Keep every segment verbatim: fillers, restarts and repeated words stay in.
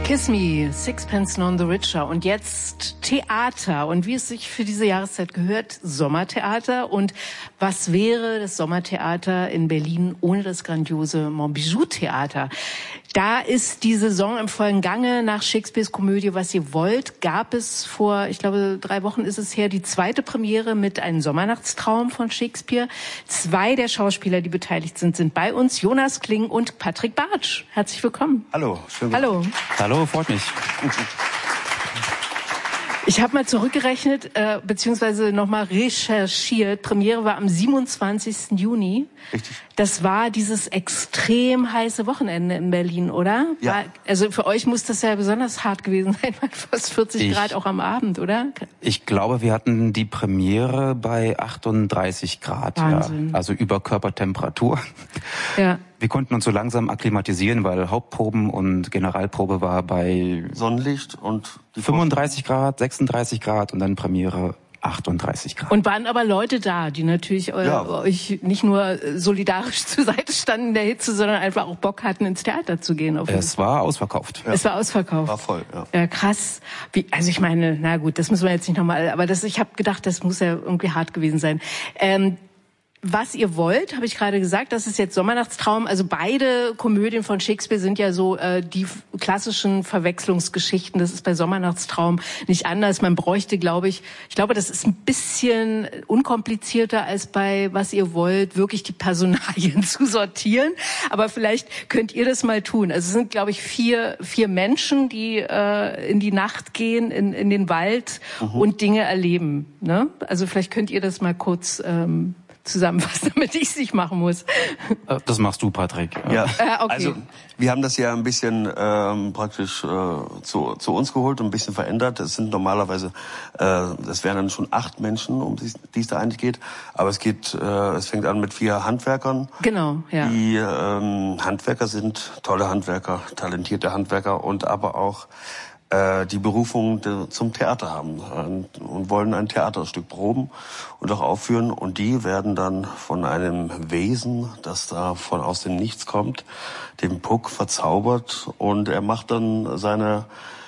Kiss Me, Sixpence None the Richer. Und jetzt Theater. Und wie es sich für diese Jahreszeit gehört, Sommertheater. Und was wäre das Sommertheater in Berlin ohne das grandiose Montbijou-Theater? Da ist die Saison im vollen Gange. Nach Shakespeares Komödie Was ihr wollt gab es vor, ich glaube, drei Wochen ist es her, die zweite Premiere mit Einem Sommernachtstraum von Shakespeare. Zwei der Schauspieler, die beteiligt sind, sind bei uns. Jonas Kling und Patrick Bartsch. Herzlich willkommen. Hallo. Schön. Hallo. Hallo, freut mich. Ich habe mal zurückgerechnet, äh, beziehungsweise nochmal recherchiert. Premiere war am siebenundzwanzigsten Juni. Richtig. Das war dieses extrem heiße Wochenende in Berlin, oder? Ja. War, also für euch muss das ja besonders hart gewesen sein, fast vierzig ich, Grad auch am Abend, oder? Ich glaube, wir hatten die Premiere bei achtunddreißig Grad. Wahnsinn. Ja, also über Körpertemperatur. Ja. Wir konnten uns so langsam akklimatisieren, weil Hauptproben und Generalprobe war bei Sonnenlicht und die fünfunddreißig Grad, sechsunddreißig Grad und dann Premiere achtunddreißig Grad. Und waren aber Leute da, die natürlich ja. euch nicht nur solidarisch zur Seite standen in der Hitze, sondern einfach auch Bock hatten, ins Theater zu gehen. Auf es war ausverkauft. Ja. Es war ausverkauft. War voll, ja. Ja, krass. Wie, also ich meine, na gut, das müssen wir jetzt nicht nochmal, aber das, ich habe gedacht, das muss ja irgendwie hart gewesen sein. Ähm, Was ihr wollt, habe ich gerade gesagt, das ist jetzt Sommernachtstraum. Also beide Komödien von Shakespeare sind ja so äh, die klassischen Verwechslungsgeschichten. Das ist bei Sommernachtstraum nicht anders. Man bräuchte, glaube ich, ich glaube, das ist ein bisschen unkomplizierter als bei Was ihr wollt, wirklich die Personalien zu sortieren. Aber vielleicht könnt ihr das mal tun. Also es sind, glaube ich, vier vier Menschen, die äh, in die Nacht gehen, in, in den Wald mhm. und Dinge erleben. Ne? Also vielleicht könnt ihr das mal kurz ähm, zusammenfassen, damit ich es nicht machen muss. Das machst du, Patrick. Ja, äh, okay. Also wir haben das ja ein bisschen ähm, praktisch äh, zu, zu uns geholt und ein bisschen verändert. Es sind normalerweise, äh, das wären dann schon acht Menschen, um die, die es da eigentlich geht. Aber es geht, äh, es fängt an mit vier Handwerkern. Genau, ja. Die ähm, Handwerker sind tolle Handwerker, talentierte Handwerker und aber auch die Berufung zum Theater haben und wollen ein Theaterstück proben und auch aufführen. Und die werden dann von einem Wesen, das da von aus dem Nichts kommt, dem Puck, verzaubert. Und er macht dann seine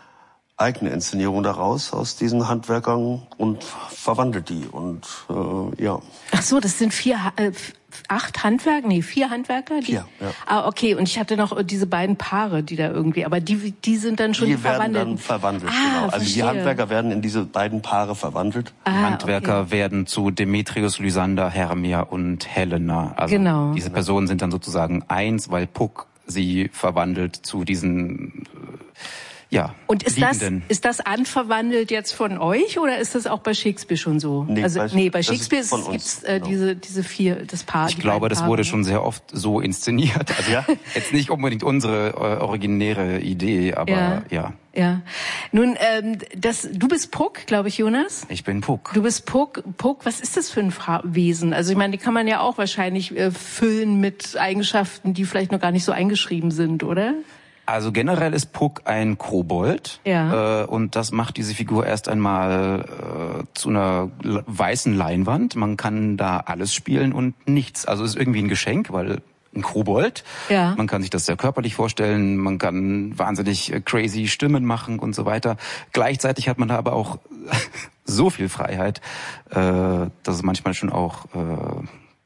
eigene Inszenierung daraus, aus diesen Handwerkern, und verwandelt die. Und äh, ja. Ach so, das sind vier... Äh, Acht Handwerker? Nee, vier Handwerker? Die? Vier, ja. Ah, okay. Und ich hatte noch diese beiden Paare, die da irgendwie, aber die, die sind dann schon die die verwandelt. Die werden dann verwandelt, ah, genau. Also verstehe. die Handwerker werden in diese beiden Paare verwandelt. Die ah, Handwerker okay. werden zu Demetrius, Lysander, Hermia und Helena. Also genau. diese Personen sind dann sozusagen eins, weil Puck sie verwandelt zu diesen... Ja, und ist das, Liebenden. ist das anverwandelt jetzt von euch oder ist das auch bei Shakespeare schon so? Nee, also, bei, nee, bei Shakespeare gibt es äh, genau. diese, diese vier, das Paar. Ich glaube, das wurde schon sehr oft so inszeniert. Also ja? Jetzt nicht unbedingt unsere äh, originäre Idee, aber ja. ja. Ja. Nun, ähm, das, du bist Puck, glaube ich, Jonas? Ich bin Puck. Du bist Puck. Puck, was ist das für ein Fra- Wesen? Also ich meine, die kann man ja auch wahrscheinlich äh, füllen mit Eigenschaften, die vielleicht noch gar nicht so eingeschrieben sind, oder? Also generell ist Puck ein Kobold, ja. äh, und das macht diese Figur erst einmal äh, zu einer weißen Leinwand. Man kann da alles spielen und nichts. Also ist irgendwie ein Geschenk, weil ein Kobold. Ja. Man kann sich das sehr körperlich vorstellen, man kann wahnsinnig crazy Stimmen machen und so weiter. Gleichzeitig hat man da aber auch so viel Freiheit, äh, dass es manchmal schon auch... Äh,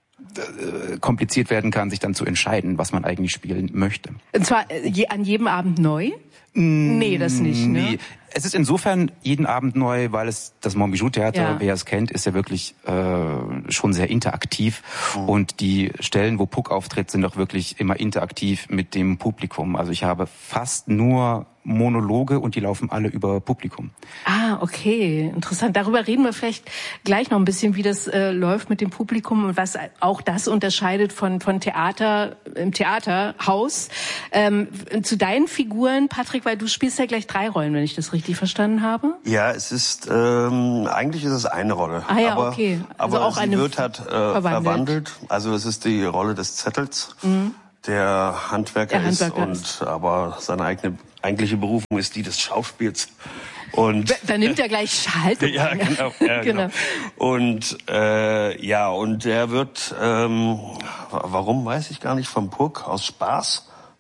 kompliziert werden kann, sich dann zu entscheiden, was man eigentlich spielen möchte. Und zwar je, an jedem Abend neu? Mm, nee, das nicht, ne? Nee. Es ist insofern jeden Abend neu, weil es das Montbijou-Theater, ja. wer es kennt, ist ja wirklich äh, schon sehr interaktiv. Mhm. Und die Stellen, wo Puck auftritt, sind auch wirklich immer interaktiv mit dem Publikum. Also ich habe fast nur Monologe und die laufen alle über Publikum. Ah, okay, interessant. Darüber reden wir vielleicht gleich noch ein bisschen, wie das äh, läuft mit dem Publikum und was auch das unterscheidet von von Theater im Theaterhaus. Ähm, zu deinen Figuren, Patrick, weil du spielst ja gleich drei Rollen, wenn ich das richtig verstanden habe. Ja, es ist ähm, eigentlich ist es eine Rolle. Ah ja, aber, okay. Also aber auch sie eine wird halt äh, verwandelt. verwandelt. Also es ist die Rolle des Zettels. Mhm. Der Handwerker, Der Handwerker ist ist. und aber seine eigene eigentliche Berufung ist die des Schauspiels. Und da nimmt er gleich Schaltung. ja, genau, ja, genau. Und äh, ja, und er wird, ähm, warum weiß ich gar nicht, vom Puck aus Spaß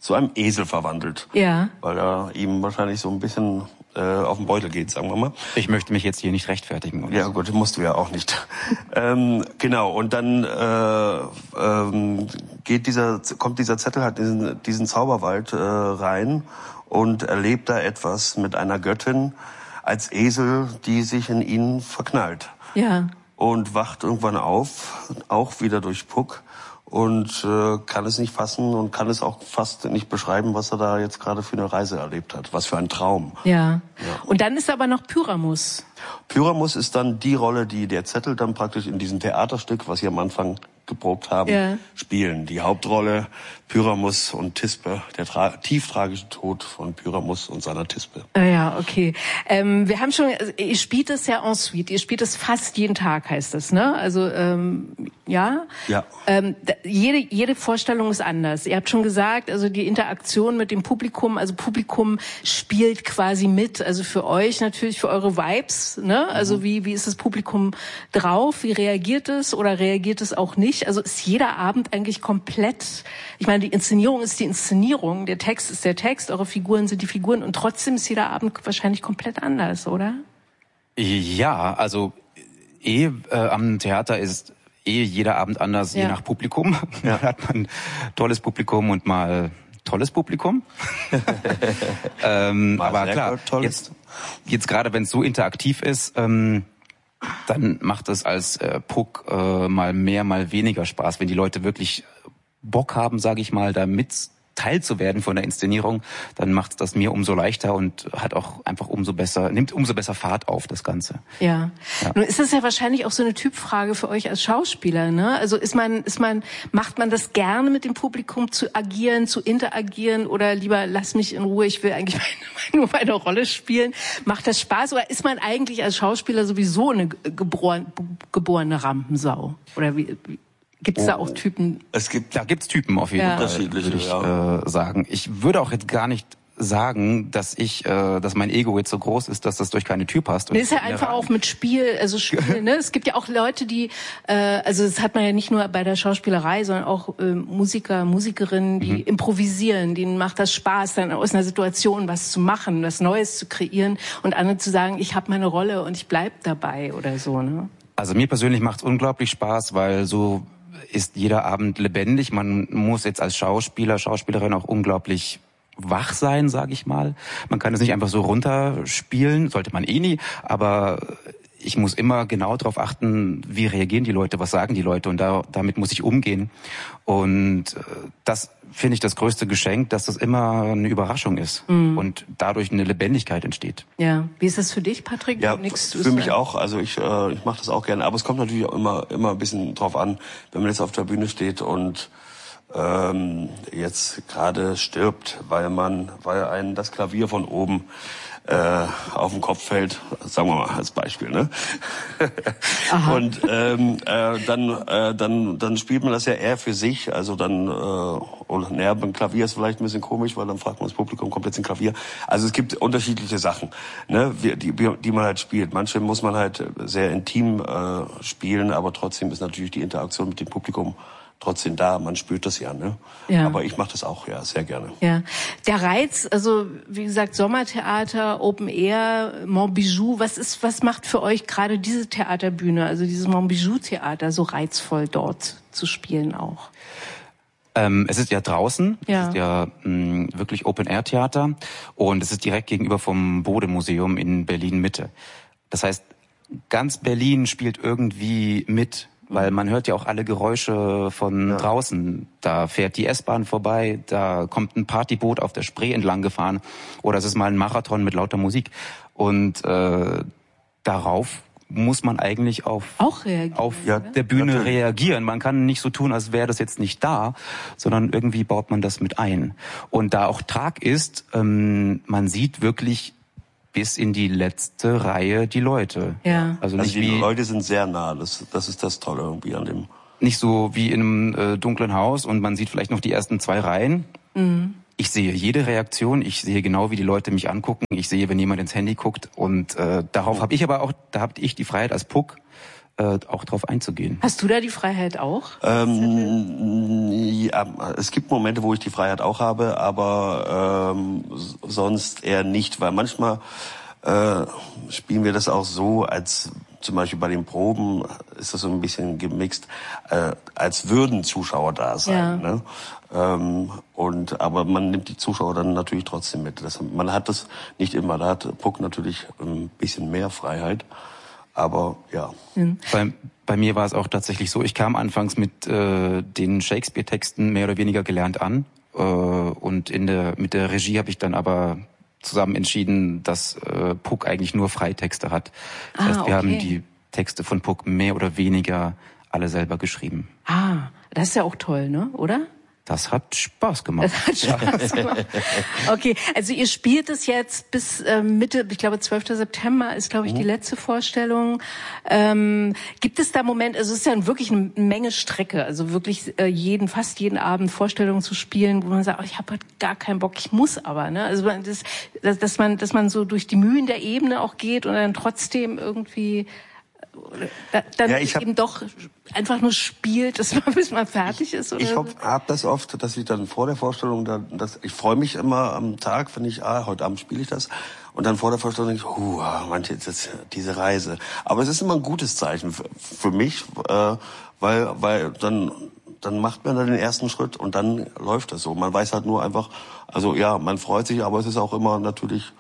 zu einem Esel verwandelt. Ja. Weil er ihm wahrscheinlich so ein bisschen äh, auf den Beutel geht, sagen wir mal. Ich möchte mich jetzt hier nicht rechtfertigen. Oder Ja so. gut, musst du ja auch nicht. ähm, genau, und dann äh, ähm, geht dieser, kommt dieser Zettel halt in diesen, diesen Zauberwald äh, rein und erlebt da etwas mit einer Göttin als Esel, die sich in ihn verknallt. Ja. Und wacht irgendwann auf, auch wieder durch Puck. Und äh, kann es nicht fassen und kann es auch fast nicht beschreiben, was er da jetzt gerade für eine Reise erlebt hat. Was für ein Traum. Ja. Ja. Und dann ist aber noch Pyramus. Pyramus ist dann die Rolle, die der Zettel dann praktisch in diesem Theaterstück, was Sie am Anfang geprobt haben, ja. spielen. Die Hauptrolle Pyramus und Thisbe, der tra- tief tragische Tod von Pyramus und seiner Thisbe. Ja, okay. Ähm, wir haben schon, also ihr spielt es ja en suite, ihr spielt es fast jeden Tag, heißt es, ne? Also ähm, ja. Ja. Ähm, da, jede jede Vorstellung ist anders. Ihr habt schon gesagt, also die Interaktion mit dem Publikum, also Publikum spielt quasi mit, also für euch natürlich, für eure Vibes, ne? Also mhm. wie wie ist das Publikum drauf? Wie reagiert es oder reagiert es auch nicht? Also ist jeder Abend eigentlich komplett, ich meine, die Inszenierung ist die Inszenierung, der Text ist der Text, eure Figuren sind die Figuren und trotzdem ist jeder Abend wahrscheinlich komplett anders, oder? Ja, also eh äh, am Theater ist eh jeder Abend anders, ja. je nach Publikum. Ja. Mal hat man tolles Publikum und mal tolles Publikum. ähm, aber klar, jetzt, jetzt gerade wenn es so interaktiv ist, ähm, dann macht es als äh, Puck äh, mal mehr, mal weniger Spaß, wenn die Leute wirklich Bock haben, sage ich mal, da mit teilzuwerden von der Inszenierung, dann macht das mir umso leichter und hat auch einfach umso besser, nimmt umso besser Fahrt auf, das Ganze. Ja. ja. Nun ist das ja wahrscheinlich auch so eine Typfrage für euch als Schauspieler, ne? Also ist man, ist man, macht man das gerne mit dem Publikum zu agieren, zu interagieren oder lieber lass mich in Ruhe, ich will eigentlich meine, nur meine Rolle spielen? Macht das Spaß oder ist man eigentlich als Schauspieler sowieso eine geboren, geborene Rampensau? Oder wie, wie Gibt's da auch Typen? Es gibt, da gibt's Typen auf jeden ja. Fall, würde ich ja. äh, sagen. Ich würde auch jetzt gar nicht sagen, dass ich, äh, dass mein Ego jetzt so groß ist, dass das durch keine Tür passt. Und ist ja einfach auch mit Spiel, also Spiel, ne? Es gibt ja auch Leute, die, äh, also das hat man ja nicht nur bei der Schauspielerei, sondern auch äh, Musiker, Musikerinnen, die mhm. improvisieren, denen macht das Spaß, dann aus einer Situation was zu machen, was Neues zu kreieren und anderen zu sagen, ich habe meine Rolle und ich bleib dabei oder so, ne? Also mir persönlich macht's unglaublich Spaß, weil so ist jeder Abend lebendig. Man muss jetzt als Schauspieler, Schauspielerin auch unglaublich wach sein, sage ich mal. Man kann es nicht einfach so runterspielen, sollte man eh nie, aber ich muss immer genau darauf achten, wie reagieren die Leute, was sagen die Leute und da, damit muss ich umgehen. Und das finde ich das größte Geschenk, dass das immer eine Überraschung ist mhm. und dadurch eine Lebendigkeit entsteht. Ja, wie ist das für dich, Patrick? Ja, Nix für mich auch. Also ich, äh, ich mache das auch gerne, aber es kommt natürlich auch immer, immer ein bisschen drauf an, wenn man jetzt auf der Bühne steht und ähm, jetzt gerade stirbt, weil man, weil einen das Klavier von oben äh, auf den Kopf fällt, sagen wir mal als Beispiel, ne? Und ähm, äh, dann, äh, dann, dann spielt man das ja eher für sich, also dann äh, und naja, beim Klavier ist vielleicht ein bisschen komisch, weil dann fragt man das Publikum, kommt jetzt ein Klavier. Also es gibt unterschiedliche Sachen, ne, die, die, die man halt spielt. Manche muss man halt sehr intim äh, spielen, aber trotzdem ist natürlich die Interaktion mit dem Publikum trotzdem da, man spürt das ja, ne? Ja. Aber ich mache das auch, ja, sehr gerne. Ja, der Reiz, also wie gesagt, Sommertheater, Open Air, Montbijou, was ist, was macht für euch gerade diese Theaterbühne, also dieses Montbijou-Theater so reizvoll dort zu spielen auch? Ähm, es ist ja draußen, ja. es ist ja mh, wirklich Open-Air-Theater und es ist direkt gegenüber vom Bode-Museum in Berlin-Mitte. Das heißt, ganz Berlin spielt irgendwie mit, weil man hört ja auch alle Geräusche von ja. draußen. Da fährt die S-Bahn vorbei, da kommt ein Partyboot auf der Spree entlang gefahren oder es ist mal ein Marathon mit lauter Musik. Und äh, darauf muss man eigentlich auf, auch reagieren, auf ja, der Bühne natürlich reagieren. Man kann nicht so tun, als wäre das jetzt nicht da, sondern irgendwie baut man das mit ein. Und da auch Trag ist, ähm, man sieht wirklich bis in die letzte Reihe die Leute. Ja. Also, nicht also die wie, Leute sind sehr nah, das, das ist das Tolle irgendwie an dem. Nicht so wie in einem äh, dunklen Haus und man sieht vielleicht noch die ersten zwei Reihen. Mhm. Ich sehe jede Reaktion, ich sehe genau, wie die Leute mich angucken, ich sehe, wenn jemand ins Handy guckt und äh, darauf habe ich aber auch, da habe ich die Freiheit als Puck, äh, auch drauf einzugehen. Hast du da die Freiheit auch? Ähm, ja, es gibt Momente, wo ich die Freiheit auch habe, aber ähm, sonst eher nicht, weil manchmal äh, spielen wir das auch so, als zum Beispiel bei den Proben ist das so ein bisschen gemixt, äh, als würden Zuschauer da sein. Ja. Ne? Ähm, und aber man nimmt die Zuschauer dann natürlich trotzdem mit. Das, man hat das nicht immer. Da hat Puck natürlich ein bisschen mehr Freiheit. Aber ja. Mhm. Bei, bei mir war es auch tatsächlich so, ich kam anfangs mit äh, den Shakespeare-Texten mehr oder weniger gelernt an. Äh, und in der mit der Regie habe ich dann aber zusammen entschieden, dass äh, Puck eigentlich nur Freitexte hat. Das ah, heißt, wir okay. haben die Texte von Puck mehr oder weniger alle selber geschrieben. Ah, das ist ja auch toll, ne? Oder? Das hat Spaß gemacht. Das hat Spaß gemacht. Okay, also ihr spielt es jetzt bis äh, Mitte, ich glaube zwölften September ist, glaube ich, mhm. die letzte Vorstellung. Ähm, gibt es da Moment, also es ist ja wirklich eine Menge Strecke, also wirklich äh, jeden, fast jeden Abend Vorstellungen zu spielen, wo man sagt, oh, ich habe heute gar keinen Bock, ich muss aber, ne? Also das, das, dass man, dass man so durch die Mühen der Ebene auch geht und dann trotzdem irgendwie dann ja, ich hab, eben doch einfach nur spielt, dass man bis man fertig ist. Oder ich so. habe das oft, dass ich dann vor der Vorstellung, dann, dass, ich freue mich immer am Tag, wenn ich, ah, heute Abend spiele ich das. Und dann vor der Vorstellung denke ich, uh, manche, das, diese Reise. Aber es ist immer ein gutes Zeichen für, für mich, äh, weil, weil dann, dann macht man dann den ersten Schritt und dann läuft das so. Man weiß halt nur einfach, also ja, man freut sich, aber es ist auch immer natürlich,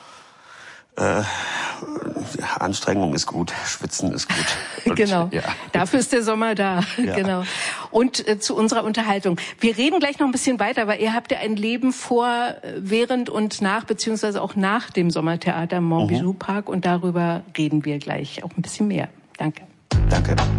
äh, Anstrengung ist gut, Schwitzen ist gut. Und, genau, ja. Dafür ist der Sommer da. Ja. Genau. Und äh, zu unserer Unterhaltung. Wir reden gleich noch ein bisschen weiter, weil ihr habt ja ein Leben vor, während und nach, beziehungsweise auch nach dem Sommertheater im Montbijou Park. Und darüber reden wir gleich auch ein bisschen mehr. Danke. Danke.